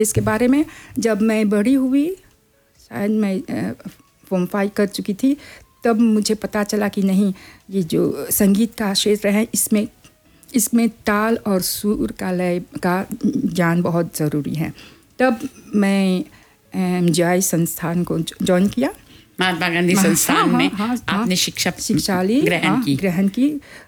इसके बारे में जब मैं बड़ी हुई, शायद मैं फॉर्म 5 कर चुकी थी, तब मुझे पता चला कि नहीं, ये जो संगीत का क्षेत्र है इसमें ताल और सुर का लय का ज्ञान बहुत ज़रूरी है। तब मैं MGI संस्थान को ज्वाइन किया। महात्मा गांधी संस्थान में आपने शिक्षा ली, ग्रहण की।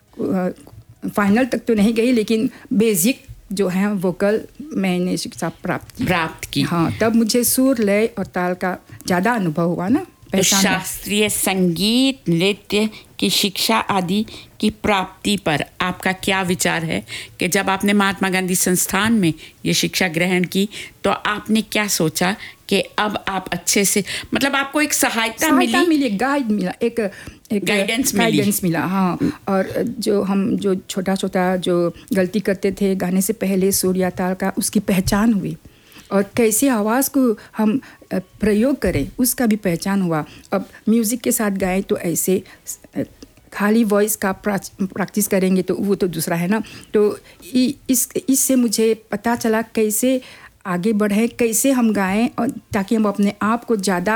फाइनल तक तो नहीं गई, लेकिन बेसिक जो है वोकल मैंने शिक्षा प्राप्त की। हाँ, तब मुझे सुर, लय और ताल का ज़्यादा अनुभव हुआ ना। तो शास्त्रीय संगीत, नृत्य की शिक्षा आदि की प्राप्ति पर आपका क्या विचार है कि जब आपने महात्मा गांधी संस्थान में ये शिक्षा ग्रहण की तो आपने क्या सोचा कि अब आप अच्छे से, मतलब आपको एक सहायता मिली, गाइड मिला, एक गाइडेंस मिला। हाँ, और जो छोटा जो गलती करते थे गाने से पहले, सुर या ताल का, उसकी पहचान हुई, और कैसे आवाज़ को हम प्रयोग करें उसका भी पहचान हुआ। अब म्यूज़िक के साथ गाएं तो ऐसे खाली वॉइस का प्रैक्टिस करेंगे तो वो तो दूसरा है ना। तो इससे मुझे पता चला कैसे आगे बढ़ें, कैसे हम गाएं, और ताकि हम अपने आप को ज़्यादा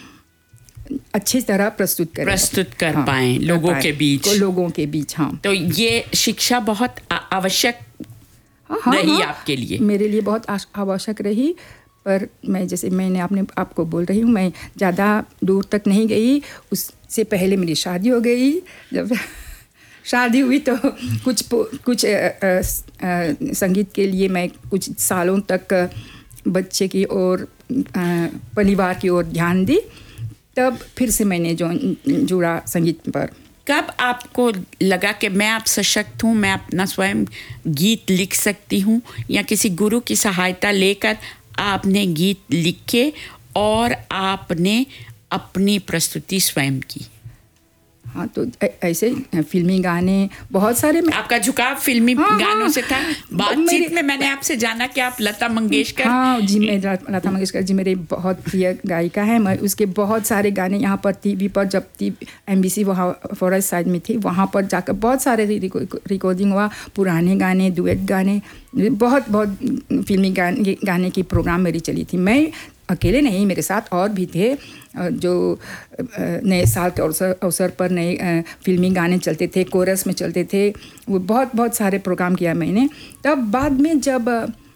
अच्छी तरह प्रस्तुत कर पाएँ लोगों के बीच। हाँ, तो ये शिक्षा बहुत आवश्यक रही आपके लिए? मेरे लिए बहुत आवश्यक रही, पर मैंने आपको बोल रही हूँ, मैं ज़्यादा दूर तक नहीं गई। उससे पहले मेरी शादी हो गई। जब शादी हुई तो कुछ संगीत के लिए मैं कुछ सालों तक बच्चे की और परिवार की ओर ध्यान दी। तब फिर से मैंने जुड़ा संगीत पर। कब आपको लगा कि मैं अब सशक्त हूँ, मैं अपना स्वयं गीत लिख सकती हूँ, या किसी गुरु की सहायता लेकर आपने गीत लिखे और आपने अपनी प्रस्तुति स्वयं की? हाँ, तो ऐसे फिल्मी गाने बहुत सारे आपका झुकाव फिल्मी गानों से था। बातचीत में मैंने आपसे जाना कि आप लता मंगेशकर। हाँ जी, लता मंगेशकर जी मेरे बहुत प्रिय गायिका है। मैं उसके बहुत सारे गाने यहाँ पर टीवी पर, जब MBC वहाँ फॉरेस्ट साइड में थी, वहाँ पर जाकर बहुत सारे रिकॉर्डिंग हुआ, पुराने गाने, डुएट गाने, बहुत फिल्मी गाने की प्रोग्राम मेरी चली थी। मैं अकेले नहीं, मेरे साथ और भी थे जो नए साल के अवसर पर नए फिल्मी गाने चलते थे, कोरस में चलते थे, वो बहुत सारे प्रोग्राम किया मैंने। तब बाद में जब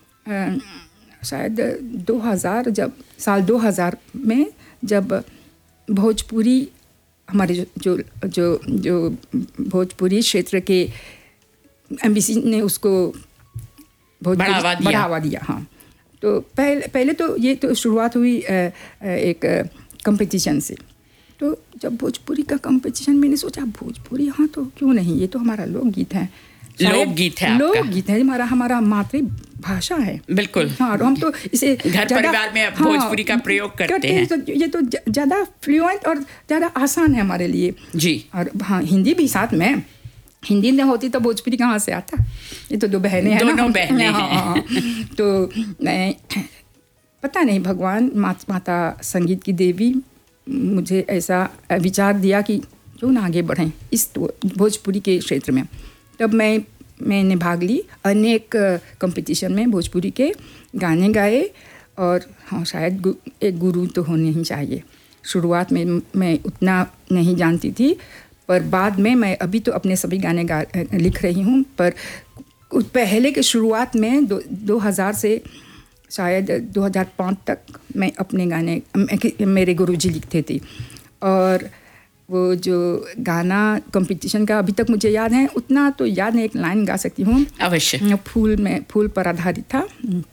शायद 2000 में जब भोजपुरी, हमारे जो भोजपुरी क्षेत्र के MBC ने उसको बढ़ावा दिया। हाँ, तो पहले तो ये तो शुरुआत हुई एक कंपटीशन से। तो जब भोजपुरी का कंपटीशन, मैंने सोचा भोजपुरी, हाँ तो क्यों नहीं, ये तो हमारा लोकगीत है, लोकगीत है, हमारा मातृभाषा है। बिल्कुल। हाँ, और हम तो इसे घर परिवार में भोजपुरी का प्रयोग करते हैं। तो ये तो ज़्यादा फ्लुएंट और ज़्यादा आसान है हमारे लिए जी। और हाँ, हिंदी भी साथ में, हिंदी न होती तो भोजपुरी कहाँ से आता? ये तो दो बहनें हैं, दोनों बहनें हैं। हाँ। तो मैं, पता नहीं, भगवान माता संगीत की देवी मुझे ऐसा विचार दिया कि क्यों ना आगे बढ़ें इस भोजपुरी के क्षेत्र में। तब मैंने भाग ली अनेक कंपटीशन में, भोजपुरी के गाने गाए। और हाँ, शायद एक गुरु तो होने ही चाहिए। शुरुआत में मैं उतना नहीं जानती थी, पर बाद में मैं अभी तो अपने सभी गाने लिख रही हूँ। पर पहले के शुरुआत में 2000 से शायद 2005 तक मैं अपने गाने मेरे गुरुजी लिखते थे। और वो जो गाना कंपटीशन का अभी तक मुझे याद है, उतना तो याद नहीं, एक लाइन गा सकती हूँ अवश्य। फूल पर आधारित था।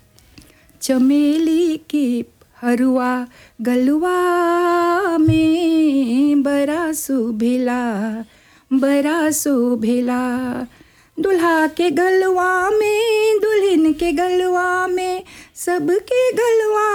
चमेली की हरुआ गलुआ में बड़ा सुभेला, दुल्हा के गलवा में, दुल्हन के गलवा में, सबके गलवा